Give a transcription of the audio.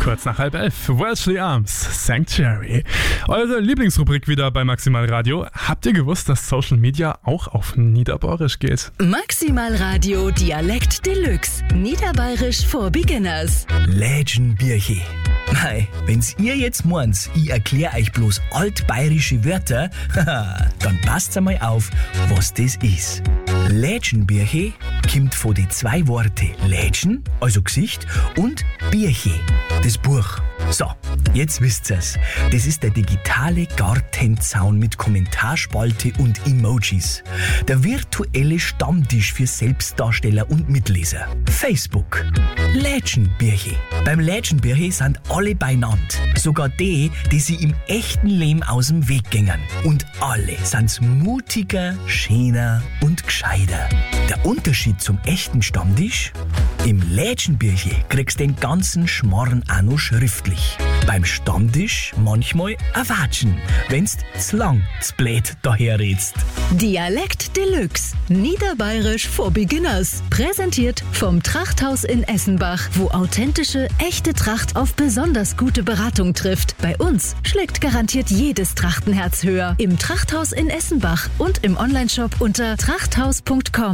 Kurz nach 10:30, Wellesley Arms, Sanctuary. Eure Lieblingsrubrik wieder bei Maximal Radio. Habt ihr gewusst, dass Social Media auch auf Niederbayerisch geht? Maximal Radio Dialekt Deluxe. Niederbayerisch for Beginners. Lädchenbirche. Mei, wenn's ihr jetzt meint, ich erklär euch bloß altbayerische Wörter, dann passt einmal auf, was das ist. Lädchenbirche kommt von den zwei Worten Lädchen, also Gesicht, und Birche, das Buch. So, jetzt wisst ihr's. Das ist der digitale Gartenzaun mit Kommentarspalte und Emojis. Der virtuelle Stammtisch für Selbstdarsteller und Mitleser. Facebook. Lädchenbirche. Beim Lädchenbirche sind alle beieinander. Sogar die sie im echten Leben aus dem Weg gingen. Und alle sind's mutiger, schöner und gescheiter. Der Unterschied zum echten Stammtisch? Im Lädchenbirche kriegst du den ganzen Schmarrn auch noch schriftlich. Beim Stammtisch manchmal ein Watschen, wenn's zu lang, zu blöd daherredst. Dialekt Deluxe. Niederbayerisch for Beginners. Präsentiert vom Trachthaus in Essenbach, wo authentische, echte Tracht auf besonders gute Beratung trifft. Bei uns schlägt garantiert jedes Trachtenherz höher. Im Trachthaus in Essenbach und im Onlineshop unter trachthaus.com.